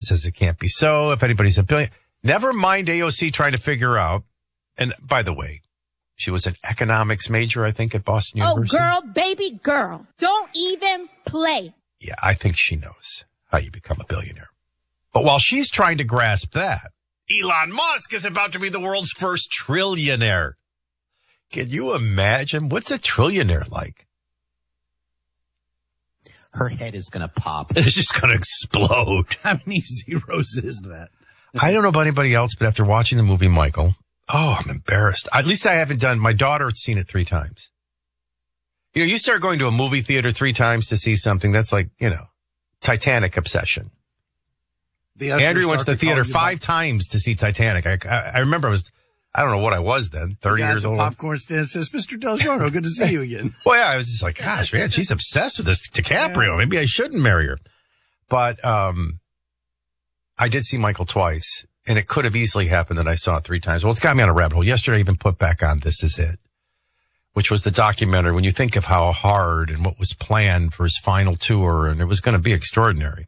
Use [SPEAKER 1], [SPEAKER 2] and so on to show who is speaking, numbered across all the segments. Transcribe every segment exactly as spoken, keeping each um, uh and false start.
[SPEAKER 1] says it can't be so. If anybody's a billion, never mind A O C trying to figure out. And by the way, she was an economics major, I think, at Boston University.
[SPEAKER 2] Oh, girl, baby girl, don't even play.
[SPEAKER 1] Yeah, I think she knows how you become a billionaire. But while she's trying to grasp that, Elon Musk is about to be the world's first trillionaire. Can you imagine? What's a trillionaire like?
[SPEAKER 3] Her head is going to pop.
[SPEAKER 1] It's just going to explode.
[SPEAKER 4] How many zeros is that?
[SPEAKER 1] I don't know about anybody else, but after watching the movie Michael, oh, I'm embarrassed. At least I haven't done, my daughter has seen it three times. You know, you start going to a movie theater three times to see something, that's like, you know, Titanic obsession. Andrew went to the theater five about- times to see Titanic. I, I, I remember I was, I don't know what I was then, thirty years old.
[SPEAKER 4] Popcorn stand says, Mister Del Giorno, good to see you again.
[SPEAKER 1] Well, yeah, I was just like, gosh, man, she's obsessed with this DiCaprio. Yeah. Maybe I shouldn't marry her. But um, I did see Michael twice, and it could have easily happened that I saw it three times. Well, it's got me on a rabbit hole. Yesterday, I even put back on This Is It, which was the documentary. When you think of how hard and what was planned for his final tour, and it was going to be extraordinary.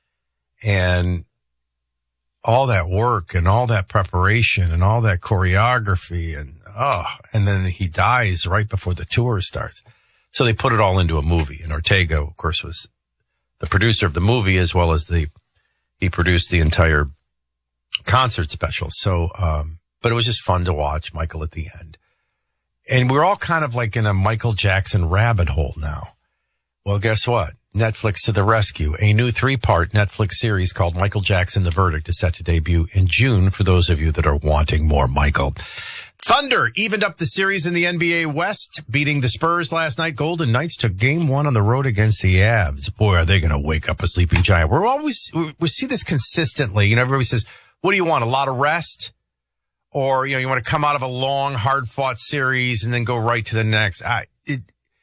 [SPEAKER 1] And all that work and all that preparation and all that choreography and, oh, and then he dies right before the tour starts. So they put it all into a movie. And Ortega, of course, was the producer of the movie as well as the, he produced the entire concert special. So, um, but it was just fun to watch Michael at the end. And we're all kind of like in a Michael Jackson rabbit hole now. Well, guess what? Netflix to the rescue. A new three-part Netflix series called Michael Jackson: The Verdict is set to debut in June for those of you that are wanting more Michael. Thunder evened up the series in the N B A West, beating the Spurs last night. Golden Knights took game one on the road against the Avs. Boy, are they going to wake up a sleeping giant. We're always, we see this consistently. You know, everybody says, what do you want, a lot of rest? Or, you know, you want to come out of a long, hard-fought series and then go right to the next. I, it,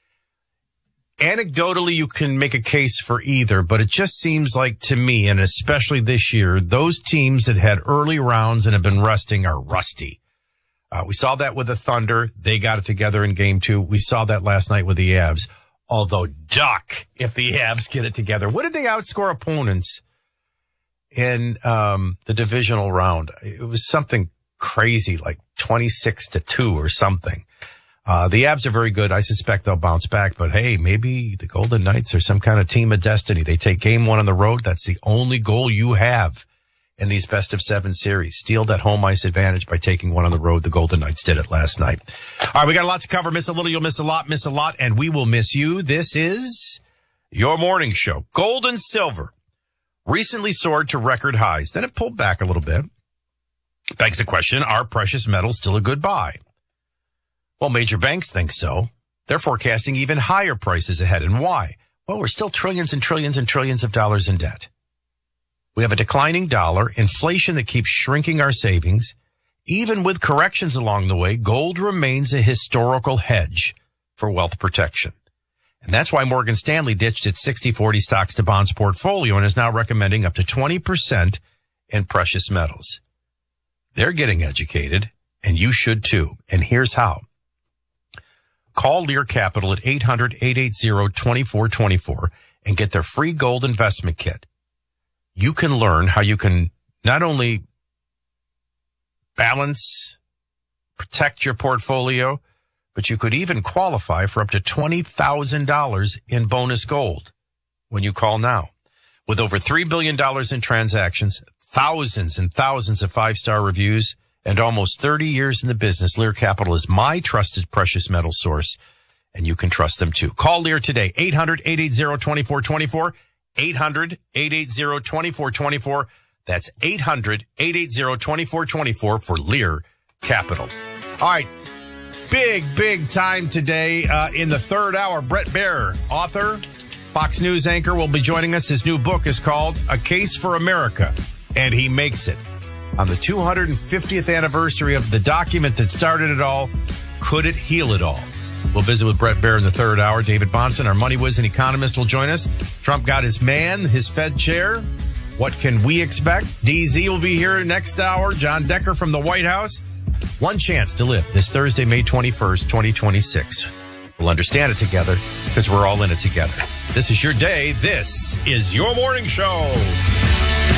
[SPEAKER 1] Anecdotally, you can make a case for either, but it just seems like to me, and especially this year, those teams that had early rounds and have been resting are rusty. Uh, we saw that with the Thunder. They got it together in game two. We saw that last night with the Avs. Although, duck, if the Avs get it together. What did they outscore opponents in um, the divisional round? It was something crazy, like twenty-six to two or something. Uh, the Avs are very good. I suspect they'll bounce back, but hey, maybe the Golden Knights are some kind of team of destiny. They take game one on the road. That's the only goal you have in these best of seven series. Steal that home ice advantage by taking one on the road. The Golden Knights did it last night. All right, we got a lot to cover. Miss a little, you'll miss a lot, miss a lot, and we will miss you. This is your morning show. Gold and silver recently soared to record highs. Then it pulled back a little bit. Begs the question, are precious metals still a good buy? Well, major banks think so. They're forecasting even higher prices ahead. And why? Well, we're still trillions and trillions and trillions of dollars in debt. We have a declining dollar, inflation that keeps shrinking our savings. Even with corrections along the way, gold remains a historical hedge for wealth protection. And that's why Morgan Stanley ditched its sixty forty stocks to bonds portfolio and is now recommending up to twenty percent in precious metals. They're getting educated, and you should too. And here's how. Call Lear Capital at eight hundred, eight eight zero, two four two four and get their free gold investment kit. You can learn how you can not only balance, protect your portfolio, but you could even qualify for up to twenty thousand dollars in bonus gold when you call now. With over three billion dollars in transactions, thousands and thousands of five-star reviews, and almost thirty years in the business, Lear Capital is my trusted precious metal source, and you can trust them too. Call Lear today, eight hundred, eight eight zero, two four two four, eight hundred, eight eight zero, two four two four. That's eight hundred, eight eight zero, two four two four for Lear Capital. All right, big, big time today uh, in the third hour. Bret Baier, author, Fox News anchor, will be joining us. His new book is called A Case for America, and he makes it. On the two hundred fiftieth anniversary of the document that started it all, could it heal it all? We'll visit with Bret Baier in the third hour. David Bahnsen, our money whiz and economist, will join us. Trump got his man, his Fed chair. What can we expect? D Z will be here next hour. John Decker from the White House. One chance to live this Thursday, May twenty-first, twenty twenty-six. We'll understand it together because we're all in it together. This is your day. This is your morning show.